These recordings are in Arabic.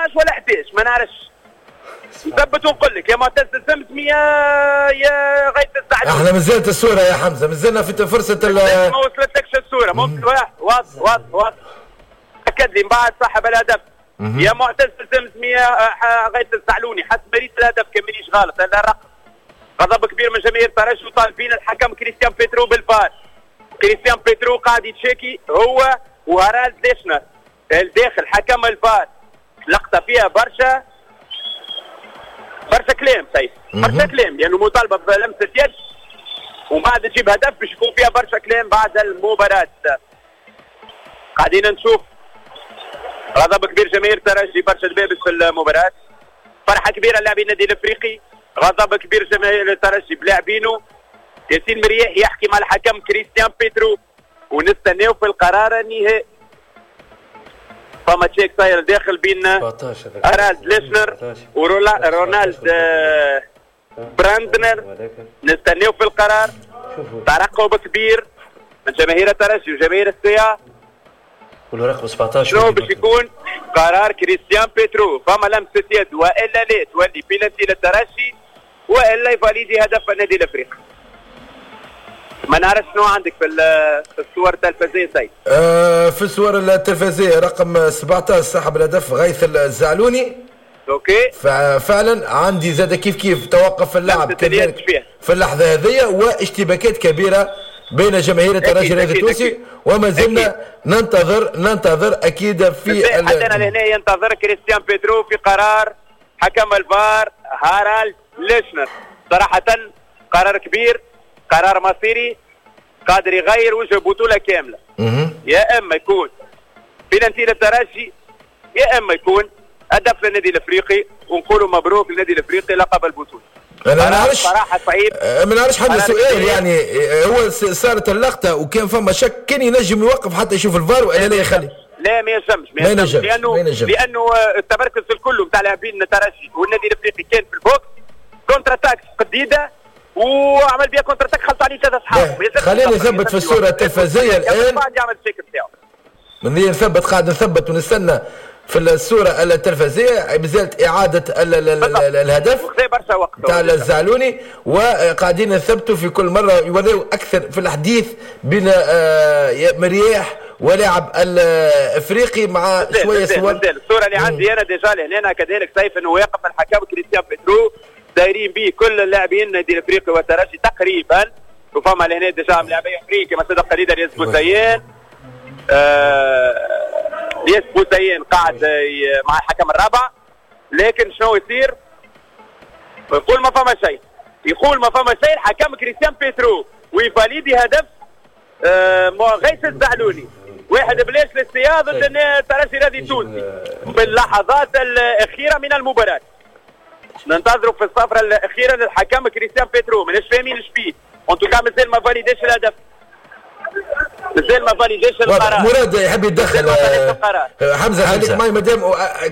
13 ولا 11 ما نعرفش. نثبت ونقول لك يا معتز الزمزمي يا غيث الزعلوني. احنا مازالت الصوره يا حمزه، مازلنا في فرصه ما وصلتلكش الصوره. ممكن واضح اكد لي من بعد صاحب الهدف يا معتز الزمزمي يا غيث الزعلوني حسب مريت الهدف كان مانيش غلط. هذا الرقم غضب كبير من جماهير الترجي وطالبين الحكم كريستيان بيترو بالفار. كريستيان بيترو قاعد يتشاكي هو وهارالد ليشنر الداخل حكم الفار. لقطه فيها برشا كلام سيد، برشا كلام لانه مطالبه بلمسه يد ومن بعد تجيب هدف باش يكون فيها برشا كلام بعد المباراه. قاعدين نشوف غضب كبير جماهير الترجي، برشا دبابس في المباراه، فرحه كبيره لاعبين النادي الافريقي، غضب كبير جماهير الترجي بلاعبينه. ياسين مرياح يحكي مع الحكم كريستيان بيترو ونستناو في القرار النهائي. فما تشيك صاير داخل بين هارالد ليشنر ورونالد براندنر. نستناو في القرار. ترقب كبير من جماهير الترجي وجماهير السيا. والورق ب 17 شنو باش يكون قرار كريستيان بيترو؟ فما لمسة يد والا لا تولي بينالتي للترجي والا يفاليدي هدف النادي الافريقي. ما نعرف شنو عندك في الصور التلفزيونية سيد. في الصور التلفزيونية رقم 17 صاحب الهدف غيث الزعلوني. اوكي. فعلا عندي زاد كيف توقف اللعب كذلك في اللحظة هذه واشتباكات كبيرة بين جماهير الترجي التونسي وما زلنا ننتظر اكيد في حتى لهنا ينتظر كريستيان بيترو في قرار حكم الفار هارالد ليشنر. صراحة قرار كبير، قرار مصيري قادر يغير وجه بطولة كاملة. يا اما يكون بلنتي للترجي يا اما يكون هدف للنادي الافريقي ونقولوا مبروك للنادي الافريقي لقب البطولة. انا نعرفش صراحة صعيب. ما نعرفش حل السؤال يعني هو صارت اللقطة وكان فما شك كان ينجم يوقف حتى يشوف الفار ولا لا يخلي؟ لا ما ينجمش لانه التمركز الكل نتاع لاعبين الترجي والنادي الافريقي كان في البوكس كونتر اتاك قديده وعمل بها كونتر اتاك خلط عليه ثلاث اصحاب. خليني نثبت في الصورة التلفزيونية الان بعد يعمل الشكل نتاعو. من نثبت قاعد نثبت ونستنى في الصورة التلفزيونية بزالت إعادة الهدف تاع الزعلوني وقاعدين نثبتوا في كل مرة يوريوا أكثر في الحديث بين مرياح ولاعب الافريقي مع شويه صور. الصوره اللي عندي انا ديجا لهنا كذلك سيف انه واقف الحكم كريستيان بيترو دايرين به كل اللاعبين النادي الافريقي والترجي تقريبا وفما لهنا ديجا لاعبي افريقي مثلا قليلا رياض بوسيين ليس بوسيين قاعد مع الحكم الرابع. لكن شنو يصير؟ يقول ما فما شيء، الحكم كريستيان بيترو ويفاليدي هدف غيث الزعلوني واحد بلاش للسياض ضد الترجي الرياضي التونسي في اللحظات الاخيره من المباراه. ننتظروا في الصفره الاخيره للحكم كريستيان بيترو ماناش فاهمين ايش فيه. انتو كان مازال ما فاليديش الهدف، مازال ما فاليديش القرار. مراد يحب يتدخل حمزه خليك معي مادام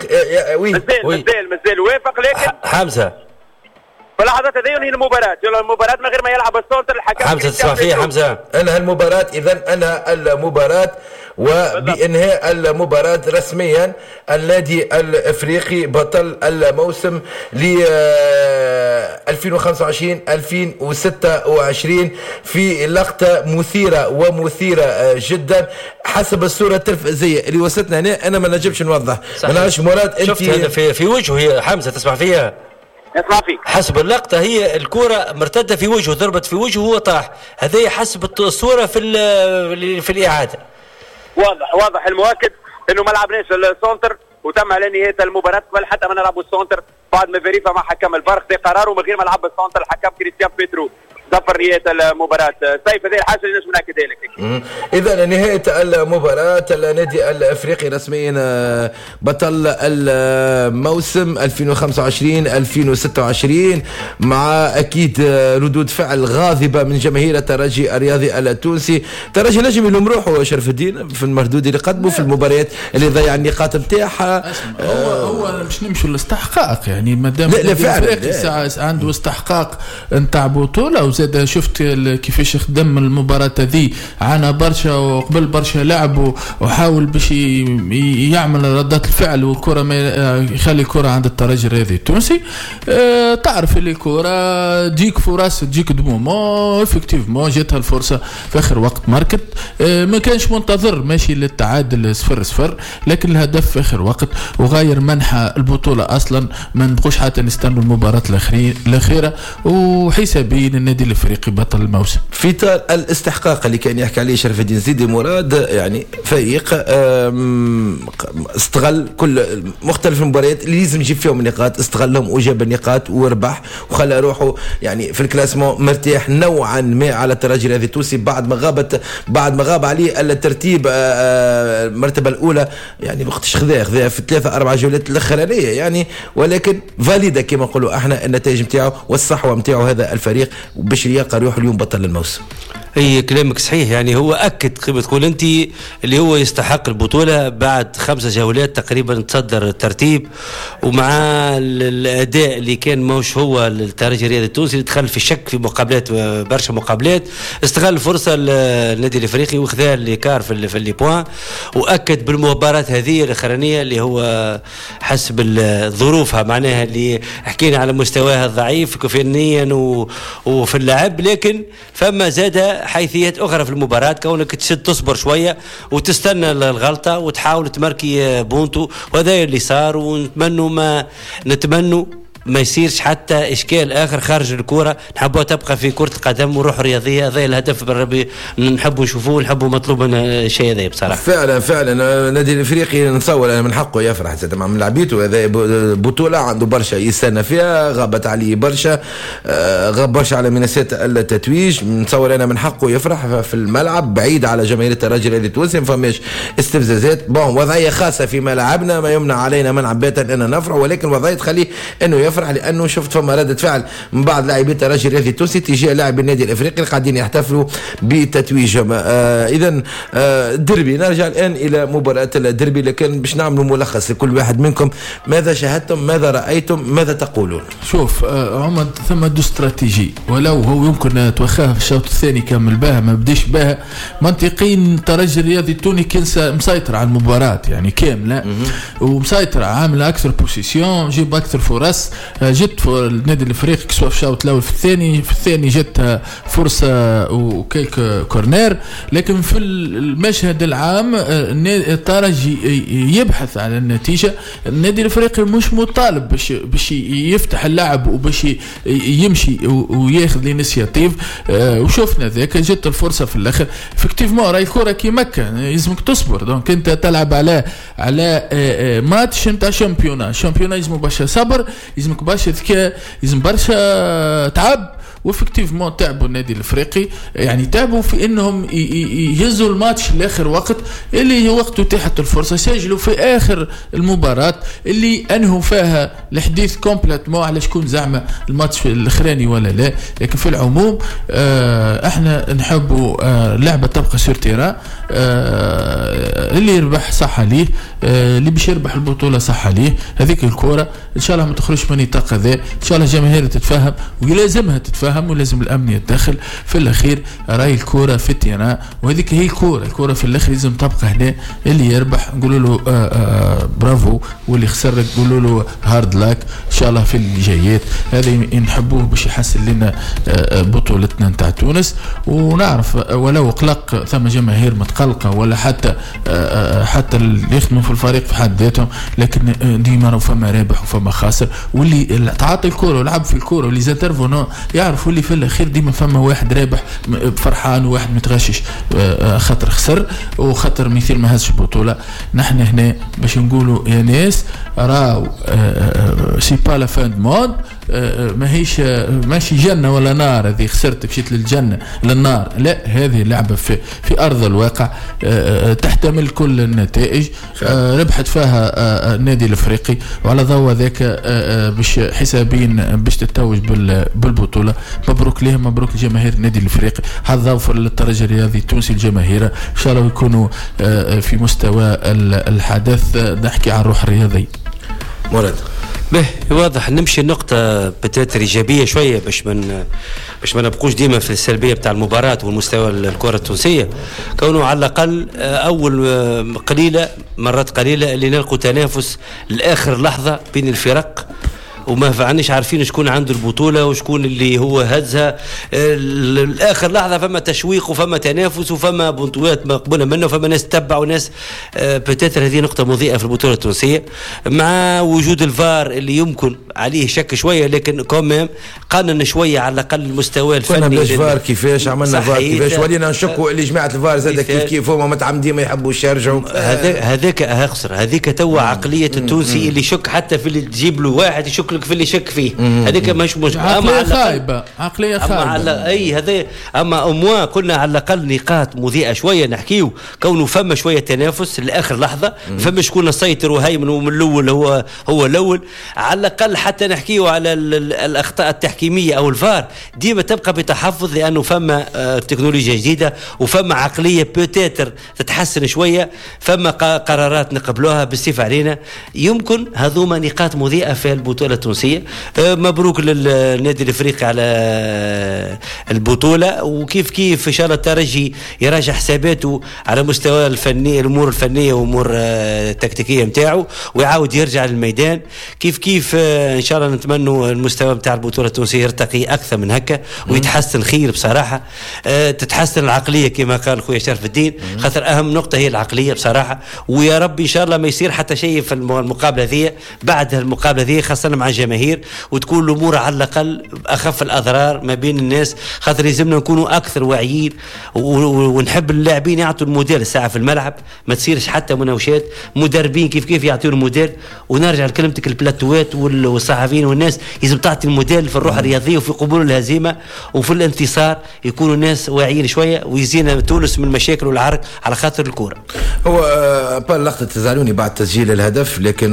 مازال وافق. لكن حمزه في اللحظات هذه ينهي المباراة من غير ما يلعب السونتر الحكم حمزه تسمع فيه حمزه انهى المباراة. اذا انهى المباراة وبإنهاء المباراة رسميا النادي الافريقي بطل الموسم ل 2025-2026 في لقطة مثيرة جدا حسب الصورة التلفزيونية اللي وصلتنا هنا. انا ما نجمش نوضح ما نعرفش مراد انت شفت في وجهه هي حمزه تسمع فيها حسب اللقطة هي الكرة مرتدة في وجهه ضربت في وجهه وهو طاح. هذه حسب الصورة في الإعادة. واضح المؤكد انه ما لعبناش السونتر وتم على نهاية المباراة قبل حتى ما نلعبوا السونتر بعد ما فيريفا مع حكم الفار خذ قراره من غير ما لعب السونتر الحكم كريستيان بيترو ظفر نهاية المباراة. سيف هذه الحاجة اللي نجم نأكدها لك. إذا نهاية المباراة النادي الأفريقي رسميا بطل الموسم 2025-2026 مع أكيد ردود فعل غاضبة من جماهير الترجي الرياضي التونسي. الترجي نجم يلوم روحه شرف الدين في المردود اللي قدمه في المباريات اللي ضيع النقاط نتاعها. هو مش نمشوا للاستحقاق يعني ما دام الأفريقي عنده استحقاق نتاع بطولة وزاد شفت كيفاش خدم المباراة هذه، عانى برشا وقبل برشا لعب وحاول باش يعمل ردات الفعل، والكرة ما يخلي الكرة عند الترجي الرياضي التونسي. تعرف اللي الكرة تجيك فرص تجيك دومومون، افكتيفمون جاتها الفرصة في اخر وقت ماركت، ما كانش منتظر ماشي للتعادل 0-0، لكن الهدف في اخر وقت وغير منحى البطولة اصلا. ما نبقوش حتى نستنوا المباراة الاخيرة، وحسابيا النادي الافريقي بطل الموسم. في اطار الاستحقاق اللي كان يحكي عليه شرف الدين زيدي مراد، يعني فريق استغل كل مختلف المباريات اللي لازم يجيب فيهم النقاط، استغلهم وجاب النقاط وربح وخلى روحه يعني في الكلاسمون مرتاح نوعا ما على الترجي الرياضي التونسي بعد ما غاب عليه الترتيب المرتبه الاولى، يعني وقتاش خذا في 3-4 جولات الاخرانيه يعني، ولكن فاليدا كما نقولوا احنا النتائج نتاعو والصحوه نتاعو هذا الفريق باش يلقى روحه اليوم بطل الموسم. اي كلامك صحيح، يعني هو اكد كما تقول انت اللي هو يستحق البطوله بعد 5 جولات تقريبا تصدر الترتيب، ومع الاداء اللي كان موش هو الترجي الرياضي التونسي اللي دخل في شك في مقابلات برشا مقابلات، استغل الفرصه النادي الافريقي وخذا اللي كار في اللي بوان، واكد بالمباراه هذه الاخرانيه اللي هو حسب ظروفها معناها اللي حكينا على مستواها الضعيف فنيا وفي اللعب، لكن فما زاد حيثيات اخرى في المباراه، كونك تشد تصبر شويه وتستنى الغلطه وتحاول تماركي بونتو، وهذا اللي صار. ونتمنوا ما يصيرش حتى اشكال اخر خارج الكره، نحبوا تبقى في كره القدم وروح رياضيه، هذا الهدف بالربي نحبوا نشوفوه، نحبوا مطلوب من الشيء هذا بصراحه. فعلا النادي الافريقي نتصور من حقه يفرح زعما من لعبيته، هذا بطوله عنده برشا يستنى فيها، غابت عليه برشا، غاب برشا على منصات التتويج، نتصور انا من حقه يفرح في الملعب بعيد على جماهير الترجي الرياضي التونسي، ما فماش استفزازات. وضعيه خاصه في ملعبنا ما يمنع علينا منع باتا ان نفرح، ولكن وضعيه تخليه انه يفرح، لانه شفت فما ردة فعل من بعض لاعبي الترجي الرياضي التونسي تجاه لاعبي النادي الافريقي اللي قاعدين يحتفلوا بتتويجهم. اذا الدربي، نرجع الان الى مباراه الدربي، لكن باش نعملوا ملخص لكل واحد منكم، ماذا شاهدتم، ماذا رايتم، ماذا تقولون؟ شوف عمد، ثم دو استراتيجي، ولو هو يمكن توخاها في الشوط الثاني كمل بها ما بديش بها، منطقيا الترجي الرياضي التونسي كان مسيطر على المباراه يعني كامله، ومسيطر عامل اكثر بوزيسيون، جيب اكثر فرص، جت النادي الافريقي كسوا في الشوط الاول، في الثاني جت فرصه وكيك كورنير، لكن في المشهد العام الترجي يبحث على النتيجه، النادي الافريقي مش مطالب باش يفتح اللعب وباش يمشي وياخذ الانيشياتيف، وشفنا ذاك جت الفرصه في الاخر افكتيفمون، راهي الكره كي مكه لازمك تصبر، دونك انت تلعب على ماتش نتاع شامبيونا لازم برشا صبر، لازمك برشا ذكاء، لازم برشا تعب، وافكتيفمون تعبوا النادي الافريقي، يعني تعبوا في انهم يهزوا الماتش لاخر وقت اللي وقته تحت الفرصه، سجلوا في اخر المباراه اللي انهوا فيها الحديث كومبليتمون على شكون زعما الماتش الاخراني ولا لا، لكن في العموم احنا نحبوا اللعبه تبقى سور تيران، اللي يربح صح عليه، اللي باش يربح البطوله صح عليه، هذيك الكره ان شاء الله ما تخرجش من نطاق هذا، ان شاء الله الجماهير تتفهم ولازمها تتفهم، ولازم الامن يتدخل. في الاخير راي الكره في التيران، وهذيك هي الكره في الاخير لازم تبقى هنا، اللي يربح نقولوا له برافو، واللي خسر نقولوا له هارد لاك ان شاء الله في اللي جايات، هذا نحبوه باش يحسن لنا بطولتنا نتاع تونس. ونعرف ولو قلق ثم جماهير متقلقه ولا حتى اللي يخدموا في الفريق في حد ذاتهم، لكن ديما فما رابح وفما خاسر، واللي تعاطي الكره ولعب في الكره واللي زانترفونون يعرفوا اللي في الاخير ديما فما واحد رابح فرحان وواحد متغشش خاطر خسر وخاطر مثير ما هزش بطوله. نحن هنا باش نقولوا يا ناس راو سي با لا فان دو موند، ماهيش ماشي جنه ولا نار، هذه خسرت مشيت للجنه للنار، لا، هذه لعبه في ارض الواقع، تحتمل كل النتائج، ربحت فيها النادي الافريقي، وعلى ضوء ذاك باش حسابين باش تتوج بالبطوله. مبروك لهم، مبروك لجماهير النادي الافريقي، حظ اوفر للترجي الرياضي التونسي الجماهير، ان شاء الله يكونوا في مستوى الحدث. نحكي عن الروح الرياضي. مراد به واضح نمشي النقطة بتاتر إيجابية شوية باش ما نبقوش ديما في السلبية بتاع المباراة والمستوى الكرة التونسية، كونه على الأقل أول مرات قليلة اللي نلقوا تنافس لآخر لحظة بين الفرق، وما فعناش عارفين شكون عنده البطولة وشكون اللي هو هزها الآخر لحظة. فما تشويق وفما تنافس وفما بطولات مقبولة منه وفما ناس تتبع وناس بتاتر. هذه نقطة مضيئة في البطولة التونسية مع وجود الفار اللي يمكن عليه شك شوية، لكن كمان قانن شوية على الأقل المستوى الفني. كنا بلاش فار كيفاش عملنا فار كيفاش ولينا نشكوا اللي جماعة الفار زاد كيف هما متعمدين ما يحبوش يرجعوا. هذاك أخسر هذيك توا عقلية التونسي اللي شك حتى في اللي تجيب له واحد يشك لك في اللي شك فيه. هذيك مش عقلية خايبة اي هذا. اما كنا على الاقل نقاط مضيئه شويه نحكيو، كونه فما شويه تنافس لاخر لحظه، فما شكون سيطر وهيمن ومن الاول هو الاول على الاقل، حتى نحكيو على الاخطاء التحكيميه او الفار ديما تبقى بتحفظ، لانه فما تكنولوجيا جديده وفما عقليه بوتيتر تتحسن شويه، فما قرارات نقبلوها بالسيف علينا. يمكن هذوما نقاط مضيئه في البطوله التونسيه. مبروك للنادي الافريقي على البطوله، وكيف كيف ان شاء الله الترجي يراجع حساباته على مستوى الفني، الامور الفنيه وامور التكتيكيه نتاعو، ويعاود يرجع للميدان. كيف ان شاء الله نتمنوا المستوى نتاع البطوله التونسيه يرتقي اكثر من هكا ويتحسن خير بصراحه. تتحسن العقليه كما قال خويا شرف الدين، خاطر اهم نقطه هي العقليه بصراحه. ويا رب ان شاء الله ما يصير حتى شيء في المقابله ذي بعد المقابله ذي، خاصه مع الجماهير، وتكون الامور على الاقل اخف الاضرار ما بين الناس، خاطر لازمنا نكونوا اكثر واعيين ونحب اللاعبين يعطوا الموديل الساعه في الملعب، ما تصيرش حتى مناوشات مدربين كيف يعطيوا الموديل. ونرجع لكلمتك البلاتوات والصحفيين والناس، لازم تعطي الموديل في الروح الرياضيه وفي قبول الهزيمه وفي الانتصار، يكونوا الناس واعيين شويه ويزينا تونس من مشاكل والعرق على خاطر الكوره. هو لقطه تزعلوني بعد تسجيل الهدف، لكن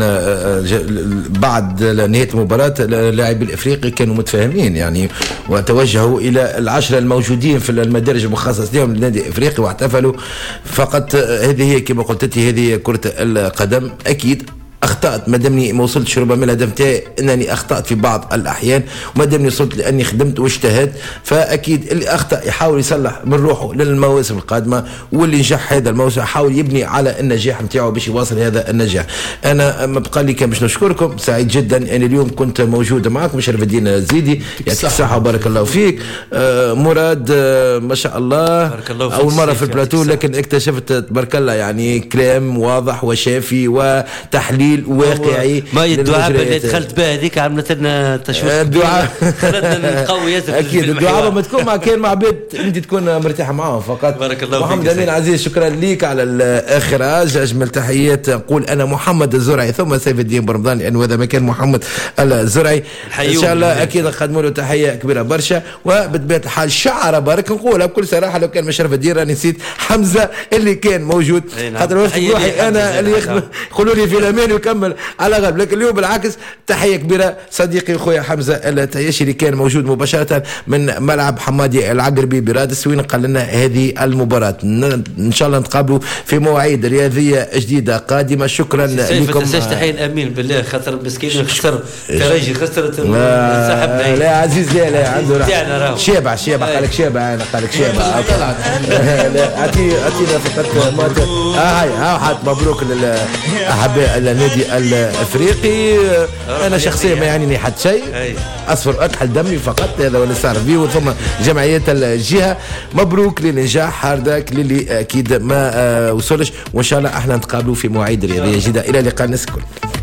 بعد نهايه المباراه اللاعبين الافريقي كانوا متفاهمين يعني، وتوجهوا الى العشره الموجودين في المدارج المخصص لهم للنادي الافريقي واحتفلوا. فقط هذه هي كما قلت هذه كره القدم. اكيد اخطات، ما دامني ما وصلتش ربما الهدف تاعي انني اخطات في بعض الاحيان، وما دامني وصلت لاني خدمت واجتهدت، فاكيد اللي اخطا يحاول يصلح من روحه للمواسم القادمه، واللي نجح هذا الموسم يحاول يبني على النجاح نتاعو باش يواصل هذا النجاح. انا ما بقى لي كان باش نشكركم، سعيد جدا اني اليوم كنت موجود معكم. شرف الدين الزيدي يعطيك الصحه وبارك الله فيك. مراد ما شاء الله اول مره في البلاتو، لكن اكتشفت تبارك الله يعني كلام واضح وشافي وتحليل واقعي. ما الدعاء اللي دخلت بها هذيك عملت لنا تشويش. الدعاء خلتنا نقوي اكيد الدعاء ما تكون مع كان مع بيت انت تكون مرتاحه معاهم فقط. بارك الله فيك محمد امين عزيز، شكرا ليك على الاخراج. اجمل تحيات نقول انا محمد الزرعي ثم سيف الدين برمضان، لانه هذا مكان محمد الزرعي. ان شاء الله اكيد نقدموا له تحيه كبيره برشا. وبطبيعه الحال شعر بارك نقولها بكل صراحه، لو كان مشرف الدين راني نسيت حمزه اللي كان موجود، خاطر وقت روحي انا اللي يقولوا لي في الامان ويكمل على غالب، لكن اليوم بالعكس تحيه كبيره صديقي خويا حمزه التياشي اللي كان موجود مباشره من ملعب حمادي العقربي براد السوين، قال لنا هذه المباراه. ان شاء الله نتقابلوا في مواعيد رياضيه جديده قادمه. شكرا لكم. ما تنساش تحيه الامين بالله، خاطر مسكين خسر ترجي خسرت سحبنا. لا عزيز لا عنده شيبه قال لك شيبه، انا قال لك شيبه اعطينا فقط مات. هاي حات مبروك للاحباء النادي الافريقي. انا شخصيا ما يعنيني حد شيء، اصفر اكحل دمي فقط، هذا ولا صار بيه. وثم جمعيه الجهه مبروك للنجاح هاردك للي اكيد ما وصلش، وان شاء الله احنا نتقابلوا في مواعيد رياضيه جديده. الى اللقاء الناس الكل.